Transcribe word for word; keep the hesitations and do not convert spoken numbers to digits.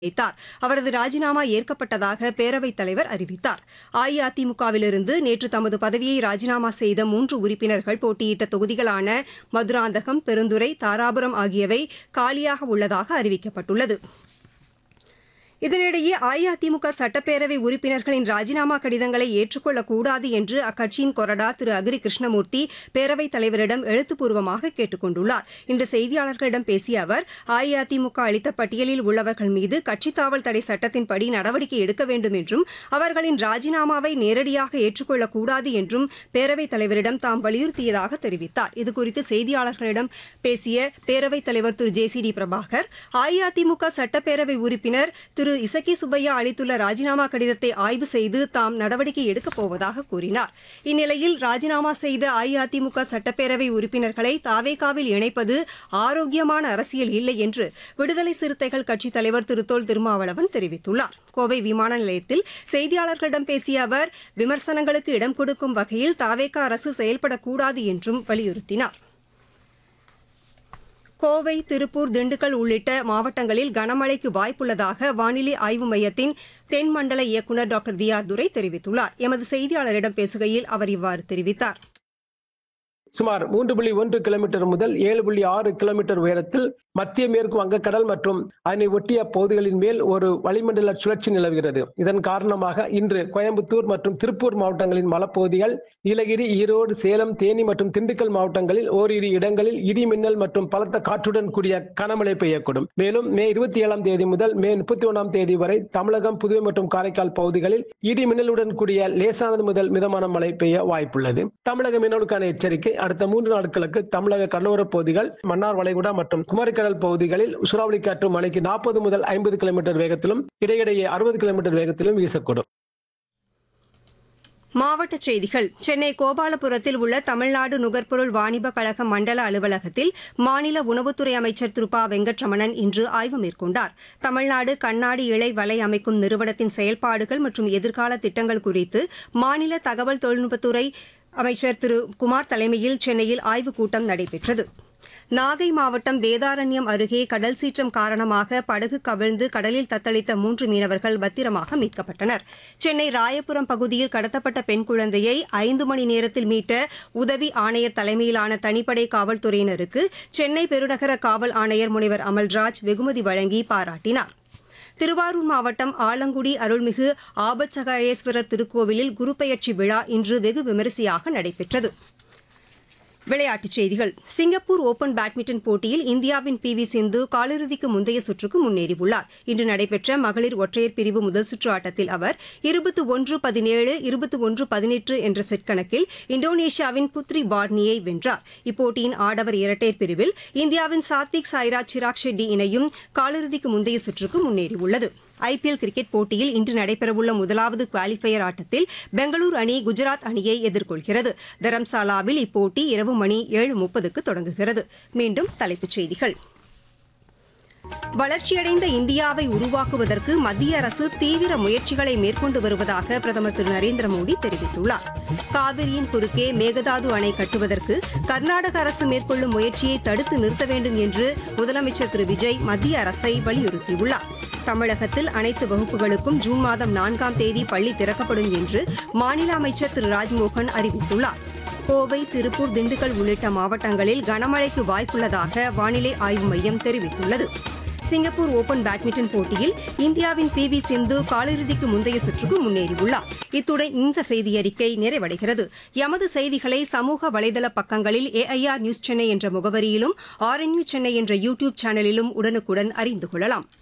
வைத்தார். அவரது ராஜினாமா ஏற்கப்பட்டதாக பேரவைத் தலைவர் அறிவித்தார். அஇஅதிமுகவிலிருந்து நேற்று தமது பதவியை ராஜினாமா செய்த மூன்று உறுப்பினர்கள் போட்டியிட்ட தொகுதிகளான மதுராந்தகம், பெருந்துறை, தாராபுரம் ஆகியவை காலியாக உள்ளதாக அறிவிக்கப்பட்டுள்ளது. இதனிடையே அஇஅதிமுக சட்டப்பேரவை உறுப்பினர்களின் ராஜினாமா கடிதங்களை ஏற்றுக்கொள்ளக்கூடாது என்று அக்கட்சியின் கொறடா திரு அக்ரி கிருஷ்ணமூர்த்தி பேரவைத் தலைவரிடம் எழுத்துப்பூர்வமாக கேட்டுக் கொண்டுள்ளார். இன்று செய்தியாளர்களிடம் பேசிய அவர், அஇஅதிமுக அளித்த பட்டியலில் உள்ளவர்கள் மீது கட்சித் தாவல் தடை சட்டத்தின்படி நடவடிக்கை எடுக்க வேண்டும் என்றும் அவர்களின் ராஜினாமாவை நேரடியாக ஏற்றுக்கொள்ளக்கூடாது என்றும் பேரவைத் தலைவரிடம் தாம் வலியுறுத்தியதாக தெரிவித்தார். இதுகுறித்து செய்தியாளர்களிடம் பேசிய பேரவைத் தலைவர் திரு J C D Prabhakar, AIADMK சட்டப்பேரவை உறுப்பினர் திரு இசக்கி சுப்பையா அளித்துள்ள ராஜினாமா கடிதத்தை ஆய்வு செய்து தாம் நடவடிக்கை எடுக்கப் போவதாக கூறினார். இந்நிலையில் ராஜினாமா செய்த அஇஅதிமுக சட்டப்பேரவை உறுப்பினர்களை தாவேகாவில் இணைப்பது ஆரோக்கியமான அரசியல் இல்லை என்று விடுதலை சிறுத்தைகள் கட்சித் தலைவர் திரு தொல் திருமாவளவன் தெரிவித்துள்ளார். கோவை விமான நிலையத்தில் செய்தியாளர்களிடம் பேசிய அவர், விமர்சனங்களுக்கு இடம் கொடுக்கும் வகையில் தாவேகா அரசு செயல்படக்கூடாது என்றும் வலியுறுத்தினார். கோவை, திருப்பூர், திண்டுக்கல் உள்ளிட்ட மாவட்டங்களில் கனமழைக்கு வாய்ப்புள்ளதாக வானிலை ஆய்வு மையத்தின் தென்மண்டல இயக்குநர் டாக்டர் வி ஆர் துரை தெரிவித்துள்ளார். எமது செய்தியாளரிடம் பேசுகையில் அவர் இவ்வாறு தெரிவித்தார். சுமார் மூன்று புள்ளி ஒன்று கிலோமீட்டர் முதல் ஏழு புள்ளி ஆறு கிலோமீட்டர் உயரத்தில் மத்திய மேற்கு வங்கக்கடல் மற்றும் அதனை ஒட்டிய பகுதிகளின் மேல் ஒரு வளிமண்டல சுழற்சி நிலவுகிறது. இதன் காரணமாக இன்று கோயம்புத்தூர் மற்றும் திருப்பூர் மாவட்டங்களின் மலைப்பகுதிகள், நீலகிரி, ஈரோடு, சேலம், தேனி மற்றும் திண்டுக்கல் மாவட்டங்களில் ஓரிரு இடங்களில் இடி மின்னல் மற்றும் பலத்த காற்றுடன் கூடிய கனமழை பெய்யக்கூடும். மேலும் மே இருபத்தி ஏழாம் தேதி முதல் மே முப்பத்தி ஒன்றாம் தேதி வரை தமிழகம், புதுவை மற்றும் காரைக்கால் பகுதிகளில் இடி மின்னலுடன் கூடிய லேசானது முதல் மிதமான மழை பெய்ய வாய்ப்புள்ளது. தமிழக மீனவர்களுக்கான எச்சரிக்கை: அடுத்த மூன்று நாட்களுக்கு தமிழக கடலோரப் பகுதிகள், மன்னார் வளைகுடா மற்றும் குமரிக்கடல் பகுதிகளில் சூறாவளி காற்று மணிக்கு நாற்பது முதல் ஐம்பது கிலோமீட்டர் வேகத்திலும் இடையிடையே அறுபது கிலோமீட்டர் வேகத்திலும் வீசக்கூடும். மாவட்டச் செய்திகள். சென்னை கோபாலபுரத்தில் உள்ள தமிழ்நாடு நுகர்பொருள் வாணிப கழக மண்டல அலுவலகத்தில் மாநில உணவுத்துறை அமைச்சர் திரு ப வெங்கட்ரமணன் இன்று ஆய்வு மேற்கொண்டார். தமிழ்நாடு கண்ணாடி இழை வலை அமைக்கும் நிறுவனத்தின் செயல்பாடுகள் மற்றும் எதிர்கால திட்டங்கள் குறித்து மாநில தகவல் தொழில்நுட்பத்துறை அமைச்சர் திரு குமார் தலைமையில் சென்னையில் ஆய்வுக் கூட்டம் நடைபெற்றது. நாகை மாவட்டம் வேதாரண்யம் அருகே கடல் சீற்றம் காரணமாக படகு கவிழ்ந்து கடலில் தத்தளித்த மூன்று மீனவர்கள் பத்திரமாக மீட்கப்பட்டனர். சென்னை ராயபுரம் பகுதியில் கடத்தப்பட்ட பெண் குழந்தையை ஐந்து மணி நேரத்தில் மீட்ட உதவி ஆணையர் தலைமையிலான தனிப்படை காவல்துறையினருக்கு சென்னை பெருநகர காவல் ஆணையர் முனைவர் அமல்ராஜ் வெகுமதி வழங்கி பாராட்டினார். திருவாரூர் மாவட்டம் ஆலங்குடி அருள்மிகு ஆபத்சகாயேஸ்வரர் திருக்கோவிலில் குருபெயர்ச்சி விழா இன்று வெகு விமரிசையாக நடைபெற்றது. விளையாட்டுச் செய்திகள். சிங்கப்பூர் ஓபன் பேட்மிண்டன் போட்டியில் இந்தியாவின் பி வி சிந்து காலிறுதிக்கு முந்தைய சுற்றுக்கு முன்னேறியுள்ளார். இன்று நடைபெற்ற மகளிர் ஒற்றையர் பிரிவு முதல் சுற்று ஆட்டத்தில் அவர் இருபத்தி ஒன்று பதினேழு இருபத்தி ஒன்று பதினெட்டு என்ற செட் கணக்கில் இந்தோனேஷியாவின் புத்ரி பார்னியை வென்றார். இப்போட்டியின் ஆடவர் இரட்டையர் பிரிவில் இந்தியாவின் சாத்விக் சாய்ராஜ் சிராக் ஷெட்டி இணையும் காலிறுதிக்கு முந்தைய சுற்றுக்கு முன்னேறியுள்ளது. ஐ பி எல் கிரிக்கெட் போட்டியில் இன்று நடைபெறவுள்ள முதலாவது குவாலிஃபயர் ஆட்டத்தில் பெங்களூரு அணி குஜராத் அணியை எதிர்கொள்கிறது. தரம்சாலாவில் இப்போட்டி இரவு மணி ஏழு முப்பதுக்கு தொடங்குகிறது. மீண்டும் தலைப்புச் செய்திகள். வளர்ச்சியடைந்த இந்தியாவை உருவாக்குவதற்கு மத்திய அரசு தீவிர முயற்சிகளை மேற்கொண்டு வருவதாக பிரதமர் திரு நரேந்திர மோடி தெரிவித்துள்ளார். காவிரியின் குறுக்கே மேகதாது அணை கட்டுவதற்கு கர்நாடக அரசு மேற்கொள்ளும் முயற்சியை தடுத்து நிறுத்த வேண்டும் என்று முதலமைச்சர் திரு விஜய் மத்திய அரசை வலியுறுத்தியுள்ளார். தமிழகத்தில் அனைத்து வகுப்புகளுக்கும் ஜூன் மாதம் நான்காம் தேதி பள்ளி திறக்கப்படும் என்று மாநில அமைச்சர் திரு ராஜ்மோகன் அறிவித்துள்ளார். கோவை, திருப்பூர், திண்டுக்கல் உள்ளிட்ட மாவட்டங்களில் கனமழைக்கு வாய்ப்புள்ளதாக வானிலை ஆய்வு மையம் தெரிவித்துள்ளது. சிங்கப்பூர் ஓபன் பேட்மிண்டன் போட்டியில் இந்தியாவின் பி வி சிந்து காலிறுதிக்கு முந்தைய சுற்றுக்கு முன்னேறியுள்ளார். இத்துடன் இந்த செய்தியறிக்கை நிறைவடைகிறது. எமது செய்திகளை சமூக வலைதள பக்கங்களில் ஏ ஐ ஆர் நியூஸ் சென்னை என்ற முகவரியிலும், ஆர் என் யூ சென்னை என்ற யூ டியூப் சேனலிலும் உடனுக்குடன் அறிந்து கொள்ளலாம்.